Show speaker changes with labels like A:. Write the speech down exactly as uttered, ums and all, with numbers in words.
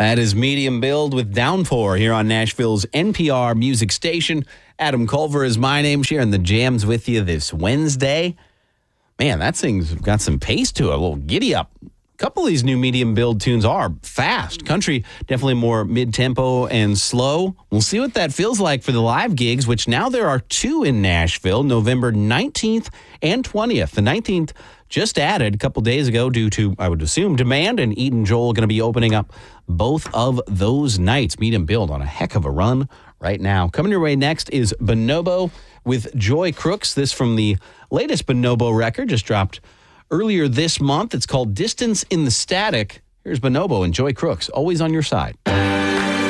A: That is Medium Build with Downpour here on Nashville's N P R music station. Adam Culver is my name, sharing the jams with you this Wednesday. Man, that thing's got some pace to it, a little giddy up. A couple of these new Medium Build tunes are fast. Country, definitely more mid-tempo and slow. We'll see what that feels like for the live gigs, which now there are two in Nashville, November nineteenth and twentieth. The nineteenth just added a couple days ago due to, I would assume, demand, and Eden Joel going to be opening up both of those nights. Medium Build on a heck of a run right now. Coming your way next is Bonobo with Joy Crooks. This from the latest Bonobo record, just dropped earlier this month. It's called Distance in the Static. Here's Bonobo and Joy Crooks, always on your side.